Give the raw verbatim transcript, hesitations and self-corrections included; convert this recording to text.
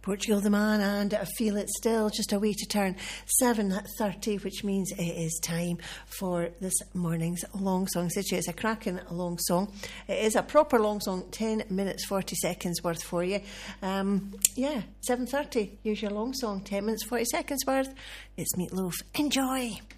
Portugal the Man and Feel It Still, just a way to turn seven thirty, which means it is time for this morning's long song. It's a cracking long song. It is a proper long song, ten minutes forty seconds worth for you. Um, yeah, seven thirty, here's your long song, ten minutes forty seconds worth. It's Meat Loaf. Enjoy.